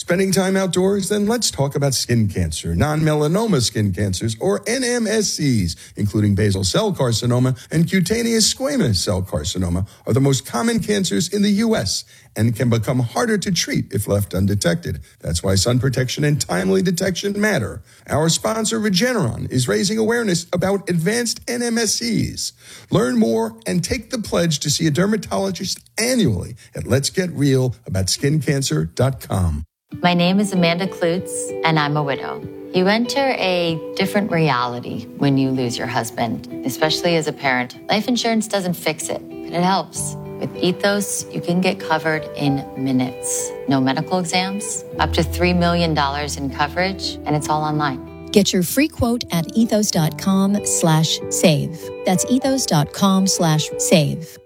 Spending time outdoors? Then let's talk about skin cancer. Non-melanoma skin cancers, or NMSCs, including basal cell carcinoma and cutaneous squamous cell carcinoma, are the most common cancers in the U.S. and can become harder to treat if left undetected. That's why sun protection and timely detection matter. Our sponsor, Regeneron, is raising awareness about advanced NMSCs. Learn more and take the pledge to see a dermatologist annually at letsgetrealaboutSkinCancer.com. My name is Amanda Klutz, and I'm a widow. You enter a different reality when you lose your husband, especially as a parent. Life insurance doesn't fix it, but it helps. With Ethos, you can get covered in minutes. No medical exams, up to $3 million in coverage, and it's all online. Get your free quote at ethos.com/save. That's ethos.com/save.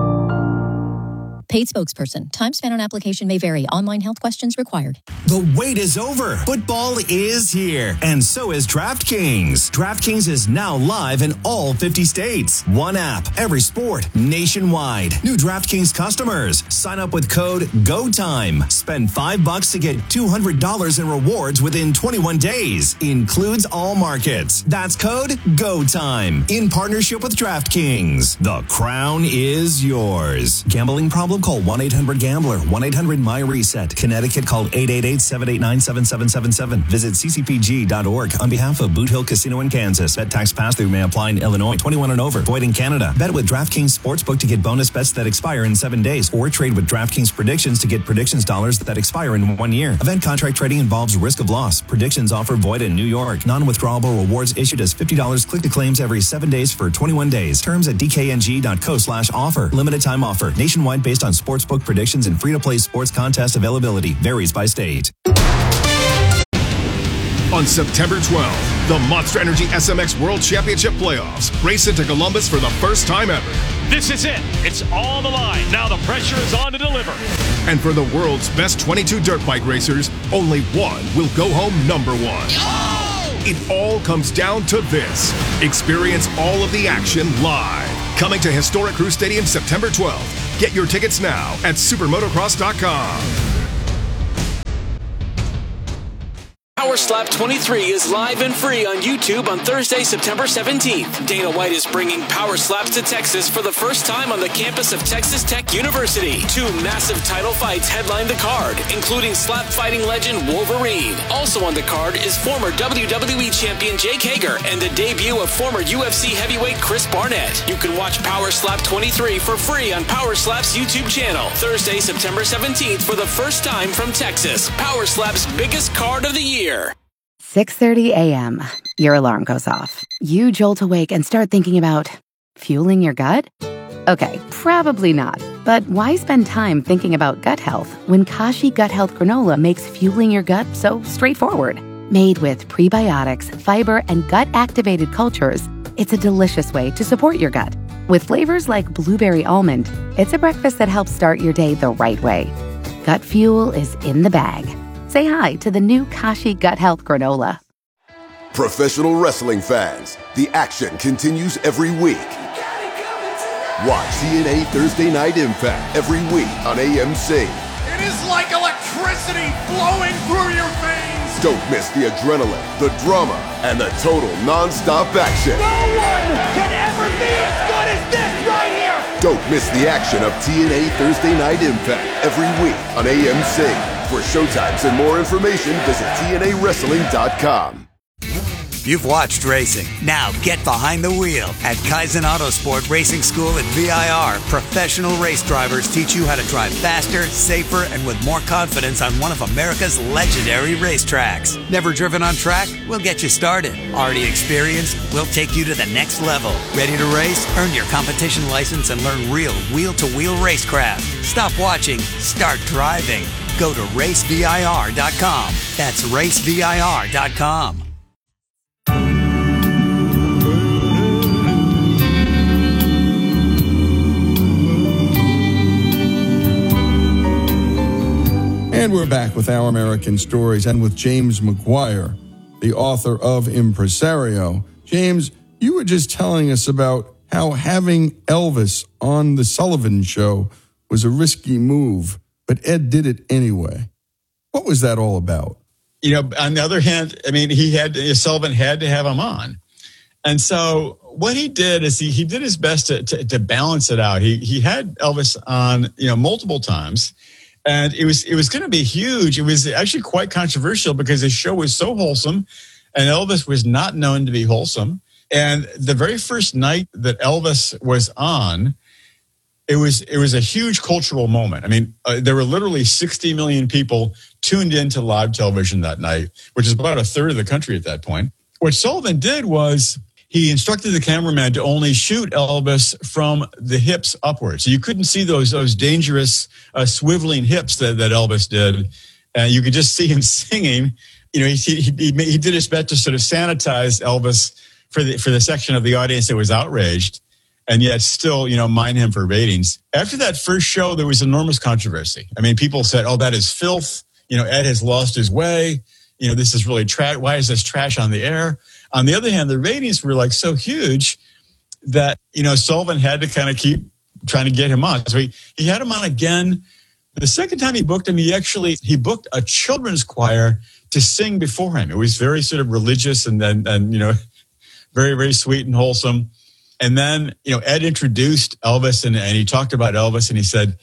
Paid spokesperson. Time spent on application may vary. Online health questions required. The wait is over. Football is here. And so is DraftKings. DraftKings is now live in all 50 states. One app, every sport, nationwide. New DraftKings customers. Sign up with code GOTIME. Spend $5 to get $200 in rewards within 21 days. Includes all markets. That's code GOTIME. In partnership with DraftKings. The crown is yours. Gambling problem? Call 1-800-GAMBLER. 1-800-MY-RESET. Connecticut, call 888-789-7777. Visit ccpg.org. On behalf of Boot Hill Casino in Kansas. Bet tax pass-through may apply in Illinois. 21 and over. Void in Canada. Bet with DraftKings Sportsbook to get bonus bets that expire in 7 days. Or trade with DraftKings Predictions to get predictions dollars that expire in 1 year. Event contract trading involves risk of loss. Predictions offer void in New York. Non-withdrawable rewards issued as $50. Click to claims every 7 days for 21 days. Terms at dkng.co/offer. Limited time offer. Nationwide based on sportsbook predictions and free-to-play sports contest availability. Varies by state. On September 12th, the Monster Energy SMX World Championship Playoffs race into Columbus for the first time ever. This is it. It's all on the line. Now the pressure is on to deliver. And for the world's best 22 dirt bike racers, only one will go home number one. Oh! It all comes down to this. Experience all of the action live. Coming to Historic Crew Stadium September 12th. Get your tickets now at supermotocross.com. Power Slap 23 is live and free on YouTube on Thursday, September 17th. Dana White is bringing Power Slaps to Texas for the first time on the campus of Texas Tech University. 2 massive title fights headline the card, including slap fighting legend Wolverine. Also on the card is former WWE champion Jake Hager and the debut of former UFC heavyweight Chris Barnett. You can watch Power Slap 23 for free on Power Slap's YouTube channel. Thursday, September 17th for the first time from Texas. Power Slap's biggest card of the year. 6:30 a.m. Your alarm goes off. You jolt awake and start thinking about fueling your gut? Okay, probably not. But why spend time thinking about gut health when Kashi Gut Health Granola makes fueling your gut so straightforward? Made with prebiotics, fiber, and gut-activated cultures, it's a delicious way to support your gut. With flavors like blueberry almond, it's a breakfast that helps start your day the right way. Gut fuel is in the bag. Say hi to the new Kashi Gut Health Granola. Professional wrestling fans, the action continues every week. Watch TNA Thursday Night Impact every week on AMC. It is like electricity flowing through your veins. Don't miss the adrenaline, the drama, and the total non-stop action. No one can ever be as good as this right here. Don't miss the action of TNA Thursday Night Impact every week on AMC. For showtimes and more information, visit TNAWrestling.com. You've watched racing. Now get behind the wheel. At Kaizen Autosport Racing School at VIR, professional race drivers teach you how to drive faster, safer, and with more confidence on one of America's legendary racetracks. Never driven on track? We'll get you started. Already experienced? We'll take you to the next level. Ready to race? Earn your competition license and learn real wheel-to-wheel racecraft. Stop watching. Start driving. Go to racevir.com. That's racevir.com. And we're back with Our American Stories and with James McGuire, the author of Impresario. James, you were just telling us about how having Elvis on The Sullivan Show was a risky move, but Ed did it anyway. What was that all about? On the other hand, I mean, Sullivan had to have him on. And so what he did is he did his best to balance it out. He had Elvis on, multiple times, and it was going to be huge. It was actually quite controversial because his show was so wholesome, and Elvis was not known to be wholesome. And the very first night that Elvis was on, it was a huge cultural moment. I mean, there were literally 60 million people tuned into live television that night, which is about a third of the country at that point. What Sullivan did was he instructed the cameraman to only shoot Elvis from the hips upwards. So you couldn't see those dangerous swiveling hips that Elvis did. You could just see him singing. He did his best to sort of sanitize Elvis for the section of the audience that was outraged, and yet still, mine him for ratings. After that first show, there was enormous controversy. I mean, people said, "Oh, that is filth. Ed has lost his way. This is really trash. Why is this trash on the air?" On the other hand, the ratings were so huge that, Sullivan had to kind of keep trying to get him on. So he had him on again. The second time he booked him, he booked a children's choir to sing before him. It was very sort of religious and very, very sweet and wholesome. And then, Ed introduced Elvis and he talked about Elvis and he said,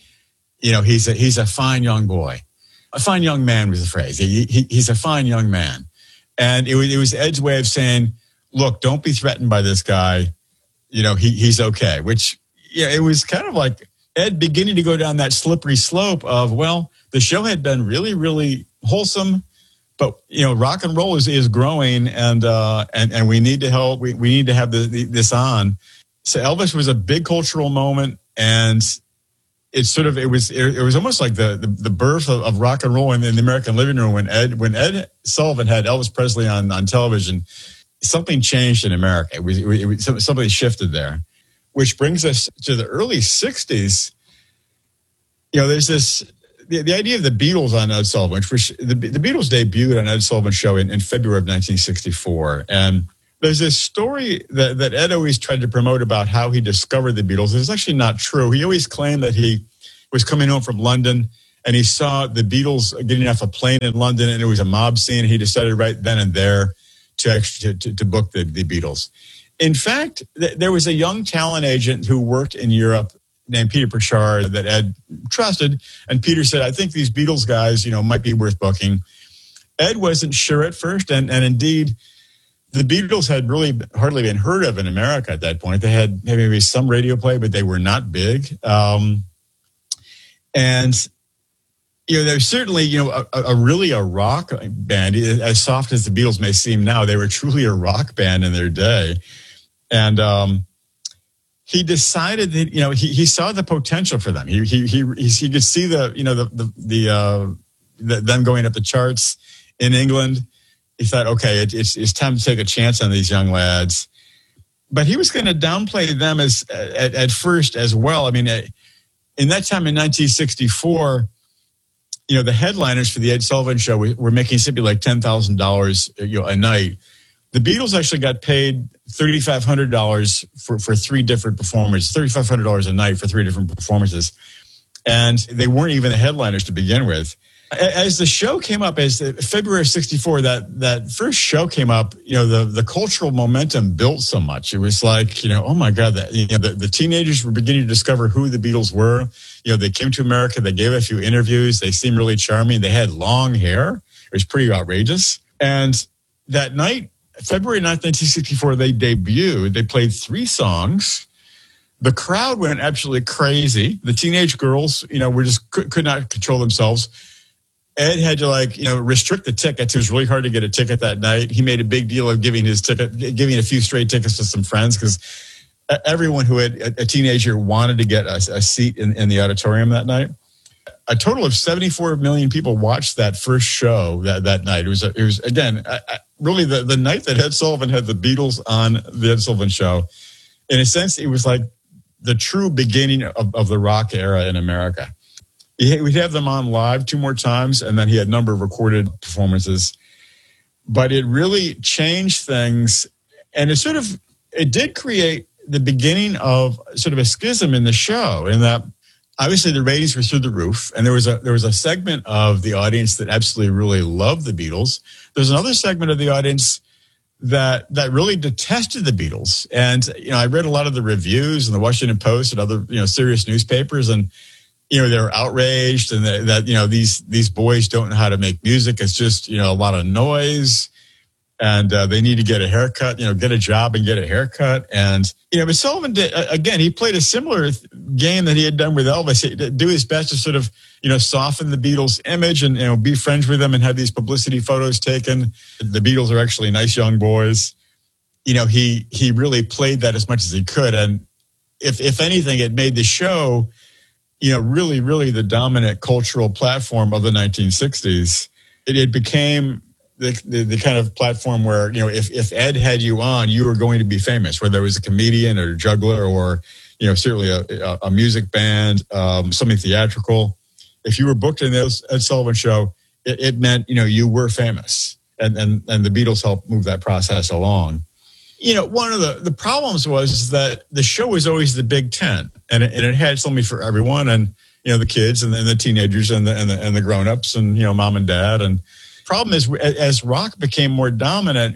he's a fine young boy. A fine young man was the phrase. He's a fine young man. And it was Ed's way of saying, look, don't be threatened by this guy. He's okay, which, it was kind of like Ed beginning to go down that slippery slope of, well, the show had been really, really wholesome, but, rock and roll is growing and we need to help. We need to have this on. So Elvis was a big cultural moment, and it was almost like the birth of rock and roll in the American living room when Ed Sullivan had Elvis Presley on television. Something changed in America. Something shifted there, which brings us to the early 60s. There's this the idea of the Beatles on Ed Sullivan, which the Beatles debuted on Ed Sullivan's show in February of 1964, and there's this story that Ed always tried to promote about how he discovered the Beatles. It's actually not true. He always claimed that he was coming home from London and he saw the Beatles getting off a plane in London and it was a mob scene. He decided right then and there to book the Beatles. In fact, there was a young talent agent who worked in Europe named Peter Pritchard that Ed trusted. And Peter said, I think these Beatles guys, might be worth booking. Ed wasn't sure at first. And indeed, the Beatles had really hardly been heard of in America at that point. They had maybe some radio play, but they were not big. And, they're certainly, a rock band. As soft as the Beatles may seem now, they were truly a rock band in their day. And he decided that, he saw the potential for them. He could see them going up the charts in England. He thought, okay, it's time to take a chance on these young lads. But he was going to downplay them at first as well. I mean, in that time in 1964, the headliners for the Ed Sullivan Show were making simply like $10,000 a night. The Beatles actually got paid $3,500 for three different performances, $3,500 a night for three different performances. And they weren't even the headliners to begin with. As the show came up, as February of 64, that first show came up, the cultural momentum built so much. It was like, oh my God, the teenagers were beginning to discover who the Beatles were. They came to America, they gave a few interviews, they seemed really charming. They had long hair. It was pretty outrageous. And that night, February 9th, 1964, they debuted. They played three songs. The crowd went absolutely crazy. The teenage girls, were just could not control themselves. Ed had to restrict the tickets. It was really hard to get a ticket that night. He made a big deal of giving a few straight tickets to some friends because everyone who had a teenager wanted to get a seat in the auditorium that night. A total of 74 million people watched that first show that night. It was again, really the night that Ed Sullivan had the Beatles on the Ed Sullivan Show. In a sense, it was like the true beginning of the rock era in America. We'd have them on live two more times, and then he had a number of recorded performances. But it really changed things, and it did create the beginning of sort of a schism in the show, in that obviously the ratings were through the roof, and there was a segment of the audience that absolutely really loved the Beatles. There's another segment of the audience that really detested the Beatles. And, I read a lot of the reviews in the Washington Post and other, serious newspapers, and, they were outraged and that these boys don't know how to make music. It's just, a lot of noise, and they need to get a haircut, get a job and get a haircut. And, but Sullivan did, again, he played a similar game that he had done with Elvis. He did do his best to sort of, soften the Beatles' image and, be friends with them and have these publicity photos taken. The Beatles are actually nice young boys. He really played that as much as he could. And if anything, it made the show, really, really the dominant cultural platform of the 1960s. It became the kind of platform where, if Ed had you on, you were going to be famous, whether it was a comedian or a juggler or, certainly a music band, something theatrical. If you were booked in the Ed Sullivan Show, it meant, you were famous. And the Beatles helped move that process along. One of the problems was that the show was always the Big Ten, and it had something for everyone, and, the kids and the teenagers and the grown-ups and, mom and dad. And problem is, as rock became more dominant,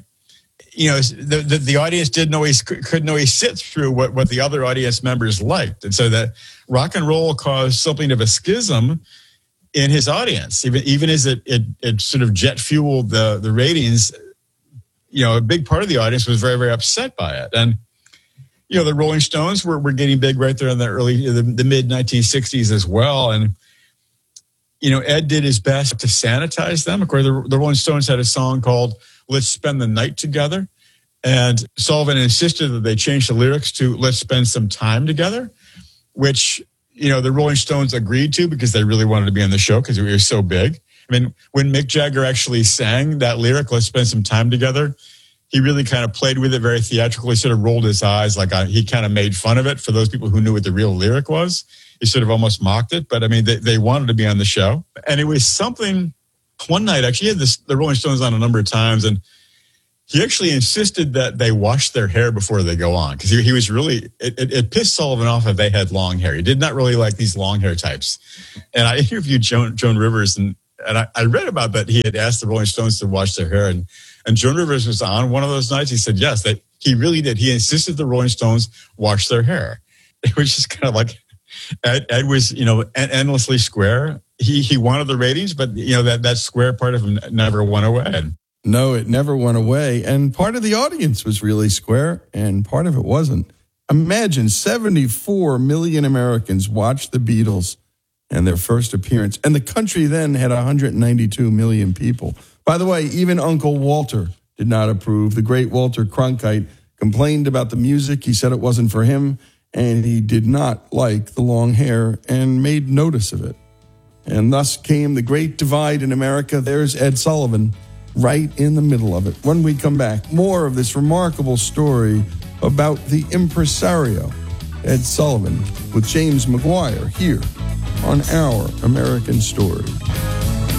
the audience couldn't always sit through what the other audience members liked. And so that rock and roll caused something of a schism in his audience, even as it sort of jet fueled the ratings. A big part of the audience was very, very upset by it. And, the Rolling Stones were getting big right there in the mid 1960s as well. And, Ed did his best to sanitize them. Of course, the Rolling Stones had a song called Let's Spend the Night Together. And Sullivan insisted that they change the lyrics to Let's Spend Some Time Together, which, the Rolling Stones agreed to because they really wanted to be on the show because it was so big. I mean, when Mick Jagger actually sang that lyric, Let's Spend Some Time Together, he really kind of played with it very theatrically, sort of rolled his eyes like he kind of made fun of it for those people who knew what the real lyric was. He sort of almost mocked it. But, I mean, they wanted to be on the show. And it was something, one night, actually, he had the Rolling Stones on a number of times, and he actually insisted that they wash their hair before they go on because he was really, it pissed Sullivan off that they had long hair. He did not really like these long hair types. And I interviewed Joan Rivers, and I read about that. He had asked the Rolling Stones to wash their hair, and Joan Rivers was on one of those nights. He said, yes, that he really did. He insisted the Rolling Stones wash their hair. It was just kind of like, Ed was, endlessly square. He wanted the ratings, but, that square part of him never went away. No, it never went away. And part of the audience was really square, and part of it wasn't. Imagine 74 million Americans watched the Beatles and their first appearance. And the country then had 192 million people. By the way, even Uncle Walter did not approve. The great Walter Cronkite complained about the music. He said it wasn't for him, and he did not like the long hair and made notice of it. And thus came the great divide in America. There's Ed Sullivan right in the middle of it. When we come back, more of this remarkable story about the impresario, Ed Sullivan, with James McGuire here on Our American Story.